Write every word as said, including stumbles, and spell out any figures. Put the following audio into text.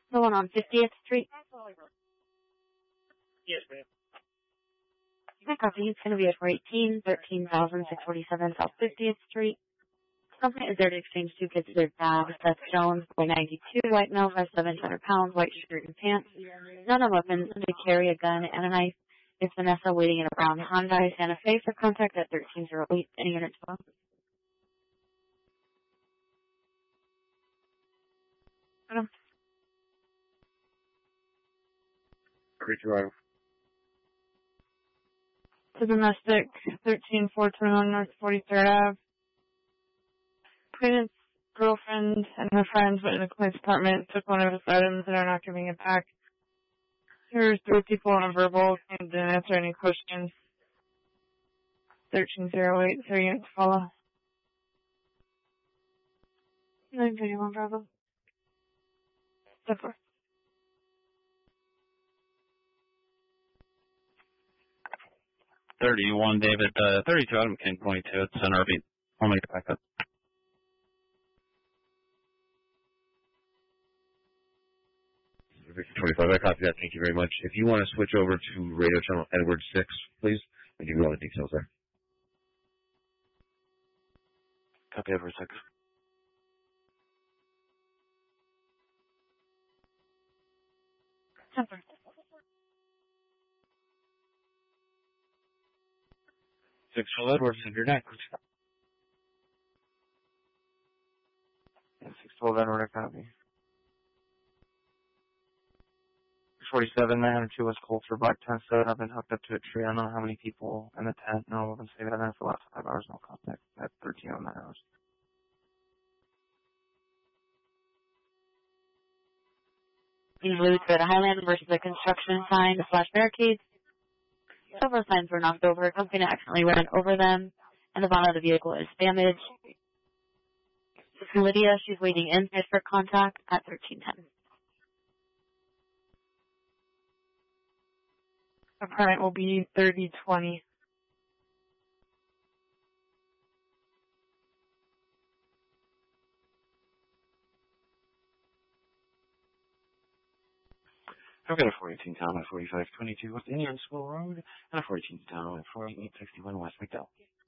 The one on fiftieth Street? Yes, ma'am. My copy is going to be at four eighteen, thirteen thousand six hundred forty-seven South fiftieth Street. Company is there to exchange two kids of their dad, Seth Jones, boy ninety-two, white male, five seven, one hundred pounds, white shirt and pants. None on weapons, they carry a gun and a knife. It's Vanessa waiting in a brown Hyundai Santa Fe for contact at thirteen oh eight. Any units well? Hello? Drive. To domestic, thirteen four twenty-one North forty-third Avenue. Credence girlfriend and her friends went in the police department, took one of his items, and are not giving it back. Here's three people on a verbal, and didn't answer any questions. thirteen oh eight, three units follow. nine twenty-one Bravo. Zipper. thirty-one, David. Uh, thirty-two, Adam King, twenty-two. It's an R V. I'll make it back up. twenty-five, I copy that. Thank you very much. If you want to switch over to radio channel Edward six, please, I'll give you all the details there. Copy Edward six. Zipper. six twelve Edwards, if you're next. six twelve Edward, I copy. forty-seven, nine hundred two West Coulter, Black tent set. I've been hooked up to a tree. I don't know how many people in the tent. No, I've been staying there for the last five hours. No contact at thirteen oh nine hours. Usually we create a Highlander versus a construction sign slash barricades. Several signs were knocked over. A company accidentally ran over them, and the bottom of the vehicle is damaged. This is Lydia. She's waiting inside for contact at thirteen ten. Our current will be thirty twenty. I've got a four eighteen town at forty-five twenty-two West Indian School Road and a four eighteen town at forty-eight sixty-one West McDowell.